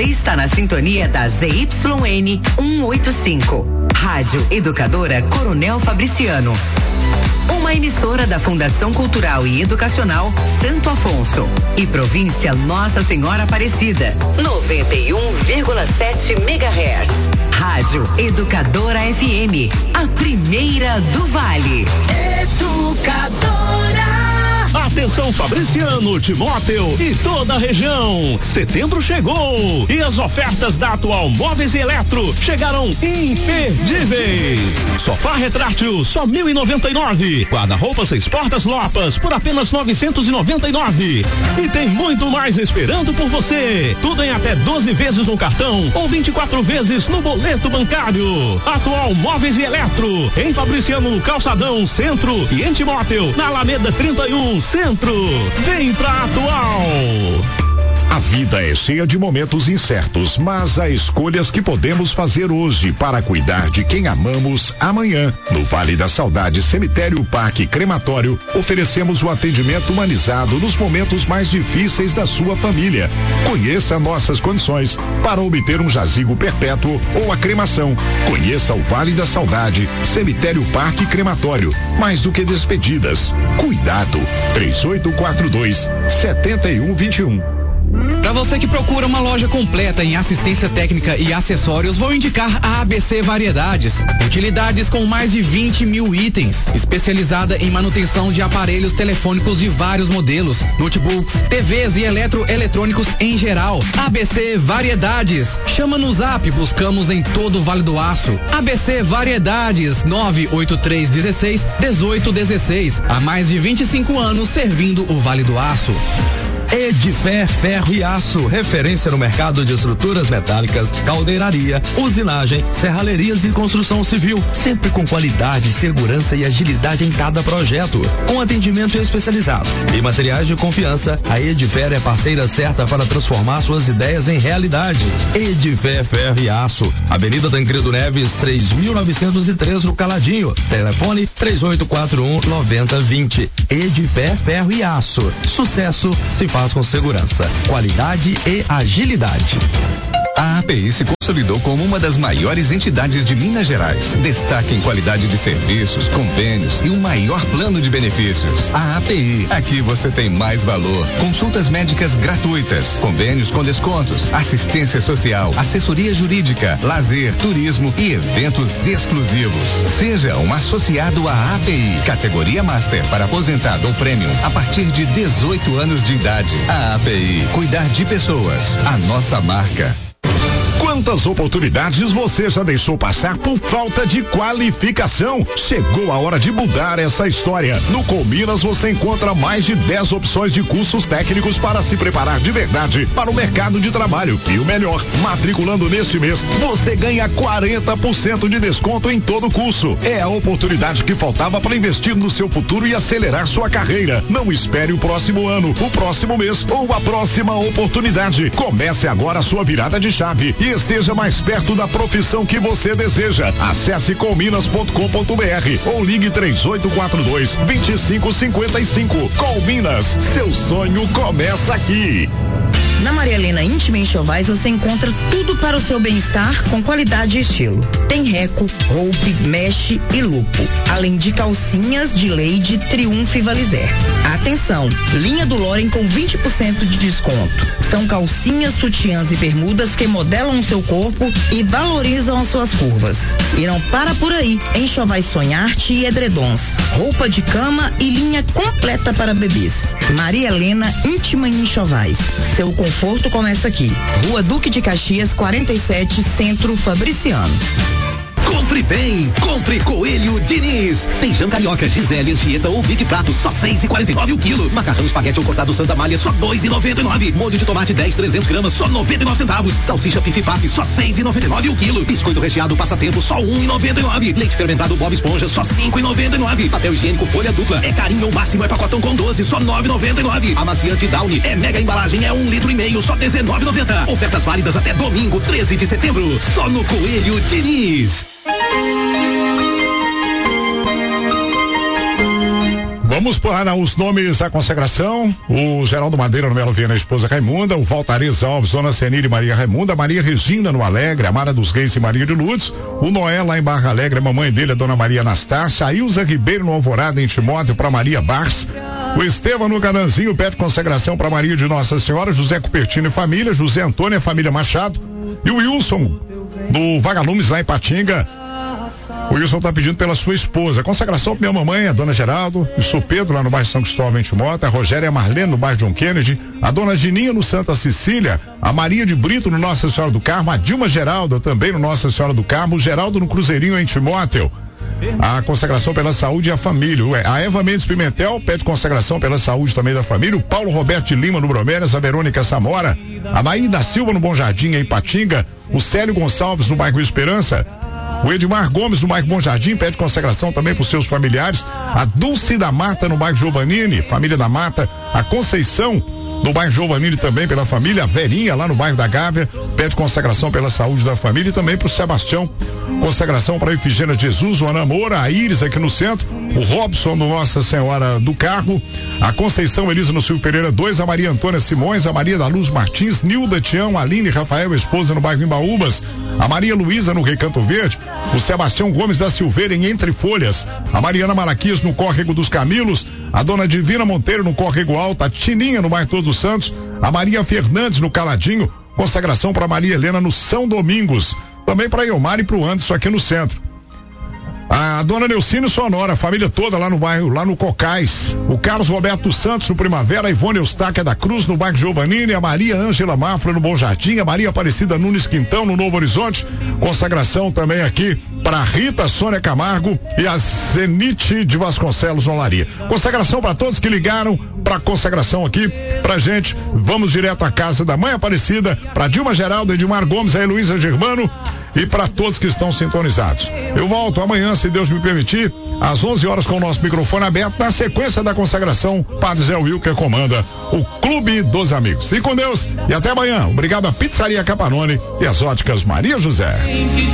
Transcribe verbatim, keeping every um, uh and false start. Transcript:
Você está na sintonia da Z Y N cento e oitenta e cinco. Rádio Educadora Coronel Fabriciano. Uma emissora da Fundação Cultural e Educacional Santo Afonso e Província Nossa Senhora Aparecida. noventa e um vírgula sete megahertz. Rádio Educadora F M. A primeira do Vale. Educadora. Atenção Fabriciano, Timóteo e toda a região. Setembro chegou e as ofertas da Atual Móveis e Eletro chegaram imperdíveis. Sofá retrátil só mil e noventa e nove. Guarda-roupa seis portas Lopas por apenas novecentos e noventa e nove. E tem muito mais esperando por você. Tudo em até doze vezes no cartão ou vinte e quatro vezes no boleto bancário. Atual Móveis e Eletro em Fabriciano, no Calçadão Centro e em Timóteo na Alameda trinta e um Centro. Vem pra Atual. A vida é cheia de momentos incertos, mas há escolhas que podemos fazer hoje para cuidar de quem amamos amanhã. No Vale da Saudade Cemitério Parque Crematório, oferecemos o atendimento humanizado nos momentos mais difíceis da sua família. Conheça nossas condições para obter um jazigo perpétuo ou a cremação. Conheça o Vale da Saudade Cemitério Parque Crematório. Mais do que despedidas, cuidado. três oito quatro dois, sete um dois um. Para você que procura uma loja completa em assistência técnica e acessórios, vou indicar a A B C Variedades. Utilidades com mais de vinte mil itens, especializada em manutenção de aparelhos telefônicos de vários modelos, notebooks, T Vs e eletroeletrônicos em geral. A B C Variedades. Chama no Zap, buscamos em todo o Vale do Aço. A B C Variedades, nove oito três um seis, um oito um seis. Há mais de vinte e cinco anos servindo o Vale do Aço. Edifé Ferro e Aço, referência no mercado de estruturas metálicas, caldeiraria, usinagem, serralherias e construção civil, sempre com qualidade, segurança e agilidade em cada projeto, com atendimento especializado e materiais de confiança. A Edifé é parceira certa para transformar suas ideias em realidade. Edifé Ferro e Aço, Avenida Tancredo Neves, três mil novecentos e três no Caladinho, telefone três oito quatro um, nove zero dois zero. Edifé Ferro e Aço, sucesso se faz com segurança, qualidade e agilidade. A A P I se consolidou como uma das maiores entidades de Minas Gerais. Destaque em qualidade de serviços, convênios e o maior plano de benefícios. A A P I, aqui você tem mais valor. Consultas médicas gratuitas, convênios com descontos, assistência social, assessoria jurídica, lazer, turismo e eventos exclusivos. Seja um associado à A P I, categoria Master para aposentado ou Premium a partir de dezoito anos de idade. A A P I, cuidar de pessoas, a nossa marca. Quantas oportunidades você já deixou passar por falta de qualificação? Chegou a hora de mudar essa história. No Colminas você encontra mais de dez opções de cursos técnicos para se preparar de verdade para o mercado de trabalho. E o melhor, matriculando neste mês, você ganha quarenta por cento de desconto em todo o curso. É a oportunidade que faltava para investir no seu futuro e acelerar sua carreira. Não espere o próximo ano, o próximo mês ou a próxima oportunidade. Comece agora a sua virada de chave e esteja mais perto da profissão que você deseja. Acesse colminas ponto com ponto br ou ligue três oito quatro dois, dois cinco cinco cinco. Colminas, seu sonho começa aqui. Na Maria Helena Íntima Enxovais você encontra tudo para o seu bem-estar com qualidade e estilo. Tem Reco, Roupe, Mesh e Lupo, além de calcinhas de Lady, Triunfo e Valizer. Atenção, linha do Loren com vinte por cento de desconto. São calcinhas, sutiãs e bermudas que modelam o seu corpo e valorizam as suas curvas. E não para por aí, Enxovais Sonharte e edredons, roupa de cama e linha completa para bebês. Maria Helena Íntima Enxovais, seu conforto começa aqui. Rua Duque de Caxias, quarenta e sete, Centro Fabriciano. Compre bem, compre Coelho Diniz. Feijão carioca, Gisele, Anchieta ou Big Prato, só seis e quarenta e nove o quilo. Macarrão espaguete ou cortado Santa Malha, só dois e noventa e nove. Molho de tomate dez, trezentos gramas, só noventa e nove centavos. Salsicha Pifi Paf, só seis e noventa e nove o quilo. Biscoito recheado Passatempo, só um e noventa e nove. Leite fermentado Bob Esponja, só cinco e noventa e nove. Papel higiênico Folha Dupla, é carinho ou máximo, é pacotão com doze, só nove e noventa e nove. Amaciante Downy, é mega embalagem, é um litro e meio, só dezenove e noventa. Ofertas válidas até domingo, treze de setembro, só no Coelho Diniz. Vamos para os nomes da consagração. O Geraldo Madeira no Melo Viana, a esposa Raimunda, o Valtares Alves, Dona Senire Maria Raimunda, Maria Regina no Alegre, a Mara dos Reis e Maria de Lourdes, o Noé lá em Barra Alegre, a mamãe dele, a Dona Maria Anastácia, a Ilza Ribeiro no Alvorada em Timóteo para Maria Bars, o Estevam no Cananzinho pede consagração para Maria de Nossa Senhora, José Cupertino e família, José Antônio e família Machado, e o Wilson do Vagalumes lá em Patinga. O Wilson está pedindo pela sua esposa. Consagração para minha mamãe, a dona Geraldo, o Sou Pedro lá no bairro São Cristóvão em Timóteo, a Rogéria e a Marlene no bairro John Kennedy, a dona Gininha no Santa Cecília, a Maria de Brito no Nossa Senhora do Carmo, a Dilma Geralda também no Nossa Senhora do Carmo, o Geraldo no Cruzeirinho em Timóteo. A consagração pela saúde e a família. A Eva Mendes Pimentel pede consagração pela saúde também da família. O Paulo Roberto de Lima no Bromélias, a Verônica Samora, a Maída Silva no Bom Jardim em Patinga, o Célio Gonçalves no bairro Esperança, o Edmar Gomes no bairro Bom Jardim pede consagração também para os seus familiares. A Dulce da Mata no bairro Giovanini, família da Mata. A Conceição no bairro Giovanini também pela família. A Verinha lá no bairro da Gávea pede consagração pela saúde da família e também para o Sebastião. Consagração para a Efigênia Jesus, o Ana Moura, a Iris aqui no centro, o Robson do Nossa Senhora do Carmo, a Conceição Elisa no Silvio Pereira dois, a Maria Antônia Simões, a Maria da Luz Martins, Nilda Tião, Aline Rafael, esposa no bairro Imbaúbas, a Maria Luísa no Recanto Verde, o Sebastião Gomes da Silveira em Entre Folhas, a Mariana Malaquias no Córrego dos Camilos, a Dona Divina Monteiro no Córrego Alto, a Tininha no bairro Todos os Santos, a Maria Fernandes no Caladinho, consagração para Maria Helena no São Domingos, também para Elmar e para o Anderson aqui no centro. A dona Neucine Sonora, a família toda lá no bairro, lá no Cocais. O Carlos Roberto Santos no Primavera, a Ivone Eustáquia da Cruz no bairro Giovanini, a Maria Ângela Mafra no Bom Jardim, a Maria Aparecida Nunes Quintão no Novo Horizonte. Consagração também aqui para Rita Sônia Camargo e a Zenite de Vasconcelos no Olaria. Consagração para todos que ligaram para consagração aqui pra gente. Vamos direto à casa da mãe Aparecida, para Dilma Geraldo, Edmar Gomes, a Heloísa Germano e para todos que estão sintonizados. Eu volto amanhã, se Deus me permitir, às onze horas com o nosso microfone aberto, na sequência da consagração, Padre Zé Wilker comanda o Clube dos Amigos. Fique com Deus e até amanhã. Obrigado à Pizzaria Capanone e às Óticas Maria José.